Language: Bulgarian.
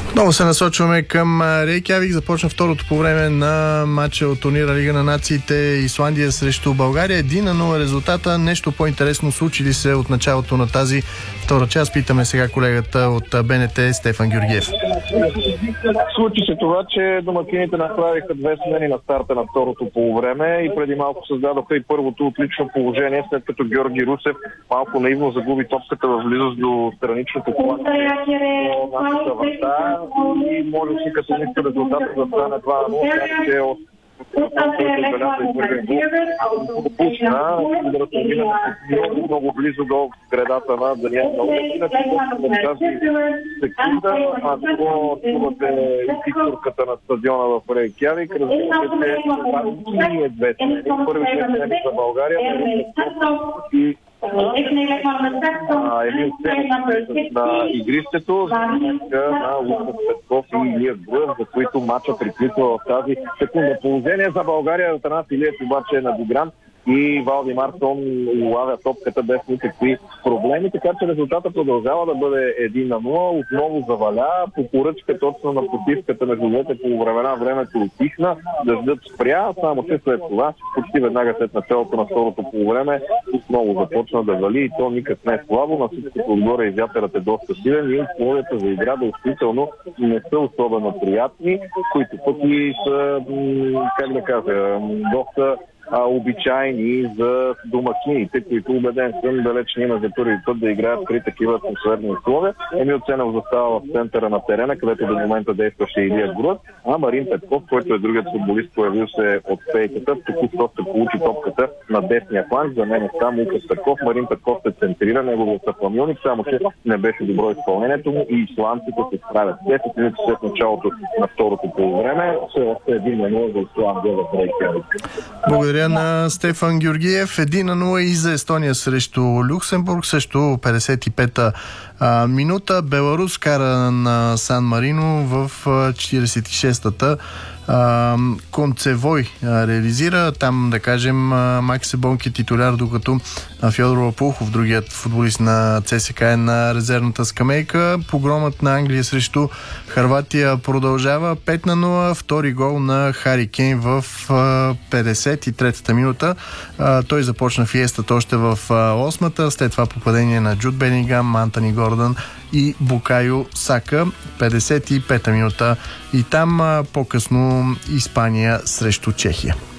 Много се насочваме към Рейкявик. Започна второто по време на матча от турнира Лига на нациите Исландия срещу България. 1-0 резултата. Нещо по-интересно случи ли се от началото на тази втора част? Питаме сега колегата от БНТ Стефан Георгиев. Случи се това, че домакините направиха две смени на старта на второто полувреме и преди малко създадоха и първото отлично положение, след като Георги Русев малко наивно загуби топката в близост до страничното плащане на нашата врата и може си като нищо резултата да стане 2-0, че от много близо до гредата на Даниел Наловец. Тази секунда, ако чувате пикторката на стадиона в Рейкявик, разбирате, че ние две смени. Първите смени за България и един на игристето на Луков Петков и Илия Груев, за които матча приключва в тази секунда. Положение за България от Атанас Илиев обаче е надигран и Валдимар Сон улавя топката без никакви проблеми, така че резултата продължава да бъде 1-0. Отново заваля по поръчка точно на почивката между двете по времето утихна, дъждът спря, само че след това, почти веднага след началото на второто полувреме, отново започна да вали и то никак не е слабо, на всичкото отгоре и вятърът е доста силен и условията за игра действително не са особено приятни, които пък и са, как да кажа, доста обичайни за домакините, които убеден съм далеч няма за първи път да играят при такива атмосферни условия. Емил Ценев застава в центъра на терена, където до момента действаше Илия Груев, а Марин Петков, който е другият футболист, появил се от фейката, току-що се получи топката на десния фланг. За мен е там Лукас Петков. Марин Петков се центрира, неговият съпламилник, само че не беше добро изпълнението му и исландците се справят. 10 минути след началото на второто полувреме, все още 1-0 за Исландия в Рейкявик. Благодаря на Стефан Георгиев. 1-0 и за Естония срещу Люксембург. Също 55-та минута. Беларус кара на Сан Марино в 46-та. Концевой реализира. Там, да кажем, Макс Бонки титуляр, докато Фьодор Лопухов, другият футболист на ЦСКА, е на резервната скамейка. Погромът на Англия срещу Хърватия продължава. 5-0. Втори гол на Хари Кейн в 53-та минута. Той започна фиестата още в 8-та. След това попадение на Джуд Белингам, Антони Гордън и Букайо Сака. 55-та минута. И там по-късно Испания срещу Чехия.